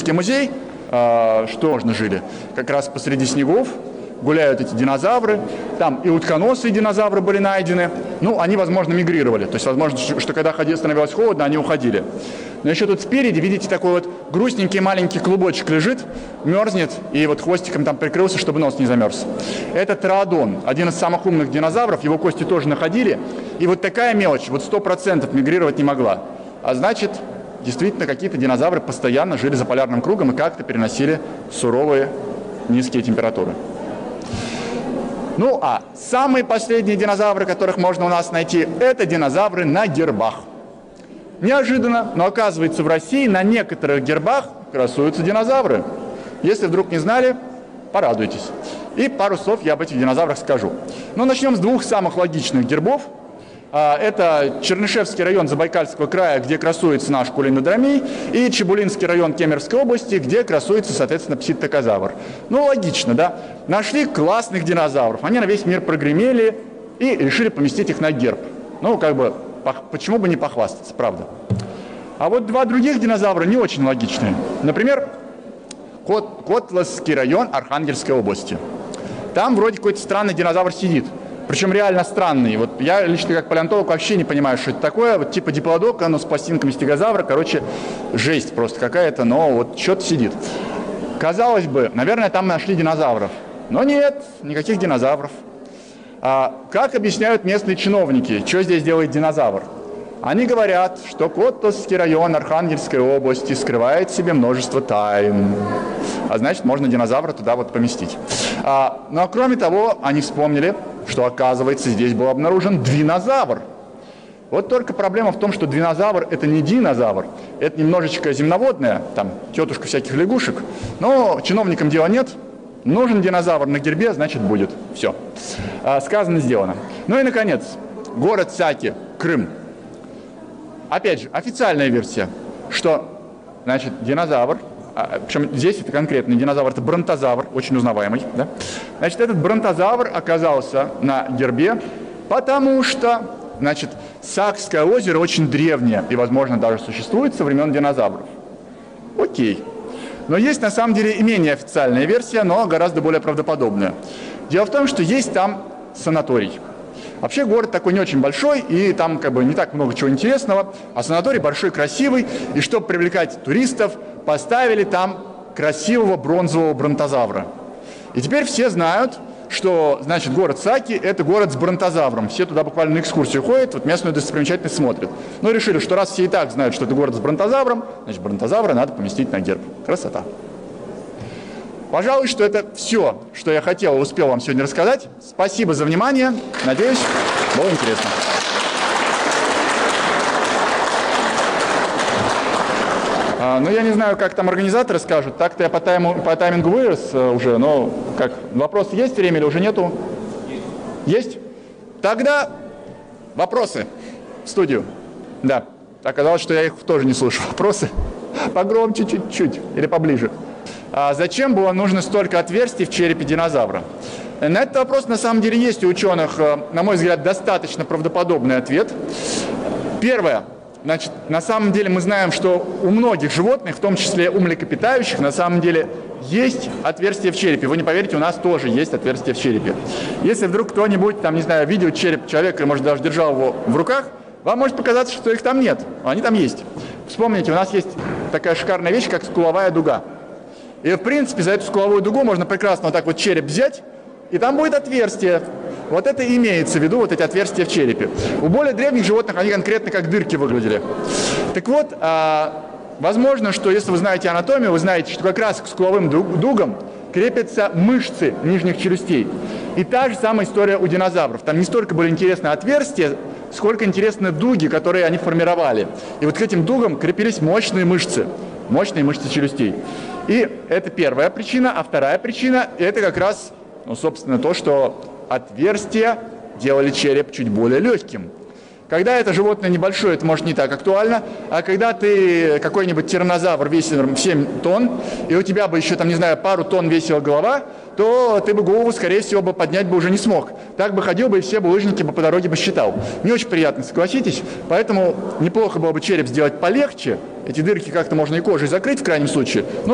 Музей, что можно жили? Как раз посреди снегов гуляют эти динозавры, там и утконосые динозавры были найдены, ну, они, возможно, мигрировали, то есть, возможно, что когда становилось холодно, они уходили. Но еще тут спереди, видите, такой вот грустненький маленький клубочек лежит, мерзнет, и вот хвостиком там прикрылся, чтобы нос не замерз. Это троодон, один из самых умных динозавров, его кости тоже находили, и вот такая мелочь, вот 100% мигрировать не могла. А значит, действительно, какие-то динозавры постоянно жили за полярным кругом и как-то переносили суровые низкие температуры. Ну а самые последние динозавры, которых можно у нас найти, это динозавры на гербах. Неожиданно, но оказывается, в России на некоторых гербах красуются динозавры. Если вдруг не знали, порадуйтесь. И пару слов я об этих динозаврах скажу. Но начнем с двух самых логичных гербов. Это Чернышевский район Забайкальского края, где красуется наш кулинодромей, и Чебулинский район Кемеровской области, где красуется, соответственно, пситтакозавр. Ну, логично, да? Нашли классных динозавров, они на весь мир прогремели и решили поместить их на герб. Ну, как бы, почему бы не похвастаться, правда? А вот два других динозавра не очень логичные. Например, Котласский район Архангельской области. Там вроде какой-то странный динозавр сидит. Причем реально странный. Вот я лично как палеонтолог вообще не понимаю, что это такое. Вот типа диплодока, но с пластинками стегозавра. Короче, жесть просто какая-то, но вот что-то сидит. Казалось бы, наверное, там нашли динозавров. Но нет, никаких динозавров. Как объясняют местные чиновники, что здесь делает динозавр? Они говорят, что Котласский район Архангельской области скрывает в себе множество тайн. А значит, можно динозавра туда вот поместить. Но кроме того, они вспомнили, что, оказывается, здесь был обнаружен двинозавр. Вот только проблема в том, что двинозавр – это не динозавр, это немножечко земноводное, там, тетушка всяких лягушек. Но чиновникам дела нет, нужен динозавр на гербе, значит, будет. Все. Сказано, сделано. Ну и, наконец, город Саки, Крым. Опять же, официальная версия, что, значит, динозавр, причем здесь это конкретный динозавр, это бронтозавр, очень узнаваемый, да? Значит, этот бронтозавр оказался на гербе, потому что, значит, Сакское озеро очень древнее и, возможно, даже существует со времен динозавров. Окей. Но есть, на самом деле, и менее официальная версия, но гораздо более правдоподобная. Дело в том, что есть там санаторий. Вообще город такой не очень большой, и там как бы не так много чего интересного, а санаторий большой, красивый, и чтобы привлекать туристов, поставили там красивого бронзового бронтозавра. И теперь все знают, что, значит, город Саки – это город с бронтозавром. Все туда буквально на экскурсию ходят, вот местную достопримечательность смотрят. Но решили, что раз все и так знают, что это город с бронтозавром, значит, бронтозавра надо поместить на герб. Красота. Пожалуй, что это все, что я хотел и успел вам сегодня рассказать. Спасибо за внимание. Надеюсь, было интересно. Ну, я не знаю, как там организаторы скажут. Так-то я по таймингу вырос уже, но как, вопросы есть время или уже нету? Есть? Тогда вопросы в студию. Да, оказалось, что я их тоже не слышу. Вопросы? Погромче чуть-чуть или поближе. Зачем было нужно столько отверстий в черепе динозавра? На этот вопрос на самом деле есть у ученых, на мой взгляд, достаточно правдоподобный ответ. Первое. Значит, на самом деле мы знаем, что у многих животных, в том числе у млекопитающих, на самом деле есть отверстие в черепе. Вы не поверите, у нас тоже есть отверстие в черепе. Если вдруг кто-нибудь, там, не знаю, видел череп человека, или, может, даже держал его в руках, вам может показаться, что их там нет. Они там есть. Вспомните, у нас есть такая шикарная вещь, как скуловая дуга. И, в принципе, за эту скуловую дугу можно прекрасно вот так вот череп взять, и там будет отверстие. Вот это и имеется в виду, вот эти отверстия в черепе. У более древних животных они конкретно как дырки выглядели. Так вот, возможно, что если вы знаете анатомию, вы знаете, что как раз к скуловым дугам крепятся мышцы нижних челюстей. И та же самая история у динозавров. Там не столько были интересны отверстия, сколько интересны дуги, которые они формировали. И вот к этим дугам крепились мощные мышцы челюстей. И это первая причина. А вторая причина – это как раз, ну, собственно, то, что отверстия делали череп чуть более легким. Когда это животное небольшое, это может не так актуально, а когда ты какой-нибудь тираннозавр весом 7 тонн, и у тебя бы еще, там, не знаю, пару тонн весила голова, то ты бы голову, скорее всего, бы поднять бы уже не смог. Так бы ходил бы, и все булыжники бы по дороге бы считал. Не очень приятно, согласитесь? Поэтому неплохо было бы череп сделать полегче, эти дырки как-то можно и кожей закрыть в крайнем случае.